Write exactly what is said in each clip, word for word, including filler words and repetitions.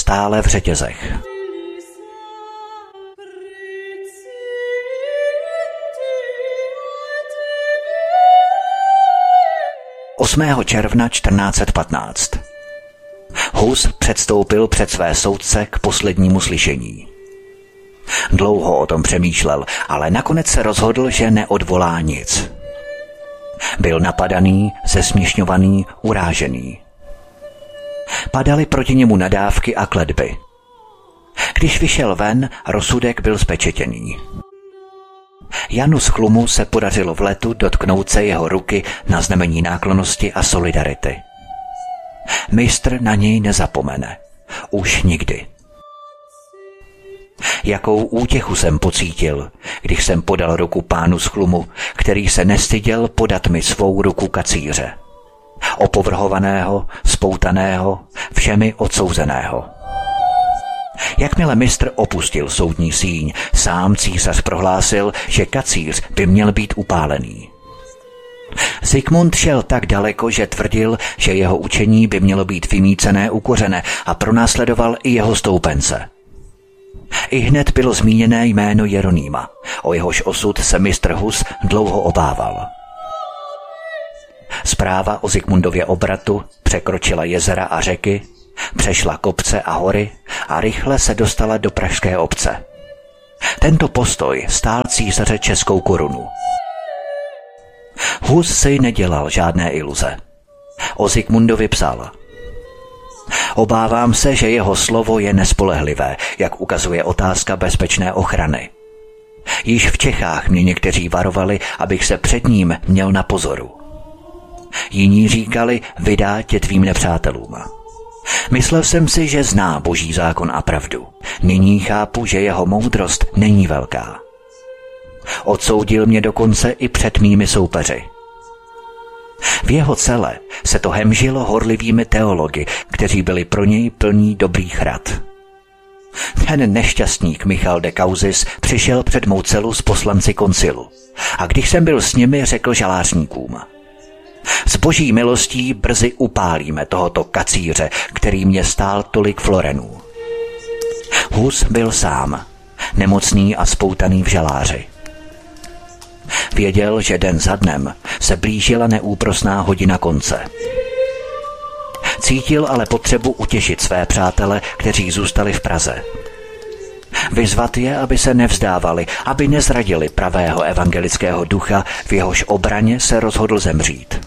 stále v řetězech. osmého června čtrnáct set patnáct. Hus předstoupil před své soudce k poslednímu slyšení. Dlouho o tom přemýšlel, ale nakonec se rozhodl, že neodvolá nic. Byl napadaný, zesměšňovaný, urážený. Padaly proti němu nadávky a kletby. Když vyšel ven, rozsudek byl zpečetěný. Janu z Chlumu se podařilo v letu dotknout se jeho ruky na znamení náklonnosti a solidarity. Mistr na něj nezapomene. Už nikdy. Jakou útěchu jsem pocítil, když jsem podal ruku pánu z Chlumu, který se nestyděl podat mi svou ruku kacíře. Opovrhovaného, spoutaného, všemi odsouzeného. Jakmile mistr opustil soudní síň, sám císař prohlásil, že kacíř by měl být upálený. Zikmund šel tak daleko, že tvrdil, že jeho učení by mělo být vymýcené, ukořené a pronásledoval i jeho stoupence. I hned bylo zmíněné jméno Jeronýma, o jehož osud se mistr Hus dlouho obával. Zpráva o Zikmundově obratu překročila jezera a řeky, přešla kopce a hory a rychle se dostala do pražské obce. Tento postoj stál císaře českou korunu. Hus si nedělal žádné iluze. O Zikmundovi psal: obávám se, že jeho slovo je nespolehlivé, jak ukazuje otázka bezpečné ochrany. Již v Čechách mě někteří varovali, abych se před ním měl na pozoru. Jiní říkali, vydá tě tvým nepřátelům. Myslel jsem si, že zná boží zákon a pravdu. Nyní chápu, že jeho moudrost není velká. Odsoudil mě dokonce i před mými soupeři. V jeho cele se to hemžilo horlivými teology, kteří byli pro něj plní dobrých rad. Ten nešťastník Michal de Cauzis přišel před mou celu s poslanci koncilu a když jsem byl s nimi, řekl žalářníkům: s boží milostí brzy upálíme tohoto kacíře, který mě stál tolik florenů. Hus byl sám, nemocný a spoutaný v žaláři. Věděl, že den za dnem se blížila neúprosná hodina konce. Cítil ale potřebu utěšit své přátele, kteří zůstali v Praze. Vyzvat je, aby se nevzdávali, aby nezradili pravého evangelického ducha, v jehož obraně se rozhodl zemřít.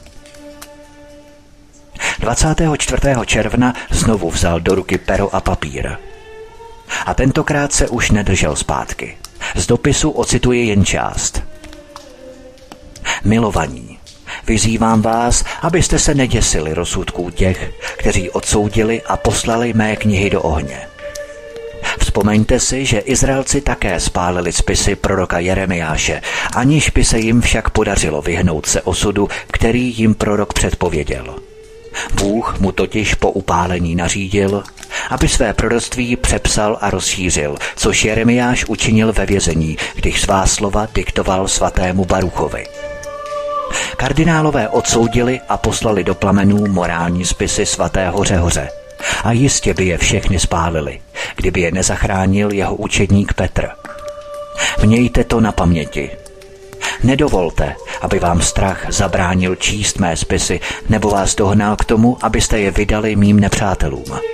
dvacátého čtvrtého června znovu vzal do ruky pero a papír. A tentokrát se už nedržel zpátky. Z dopisu ocituji jen část. Milovaní, vyzývám vás, abyste se neděsili rozsudků těch, kteří odsoudili a poslali mé knihy do ohně. Vzpomeňte si, že Izraelci také spálili spisy proroka Jeremiáše, aniž by se jim však podařilo vyhnout se osudu, který jim prorok předpověděl. Bůh mu totiž po upálení nařídil, aby své proroctví přepsal a rozšířil, což Jeremiáš učinil ve vězení, když svá slova diktoval svatému Baruchovi. Kardinálové odsoudili a poslali do plamenů morální spisy svatého Řehoře a jistě by je všechny spálili, kdyby je nezachránil jeho učedník Petr. Mějte to na paměti. Nedovolte, aby vám strach zabránil číst mé spisy nebo vás dohnal k tomu, abyste je vydali mým nepřátelům.